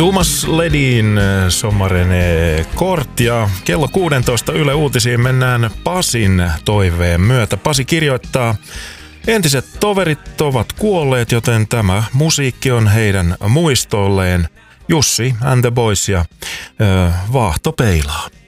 Thomas Ledin Sommarene Kort ja kello 16 Yle Uutisiin mennään Pasin toiveen myötä. Pasi kirjoittaa: entiset toverit ovat kuolleet, joten tämä musiikki on heidän muistolleen. Jussi and the Boys ja Vaahto peilaa.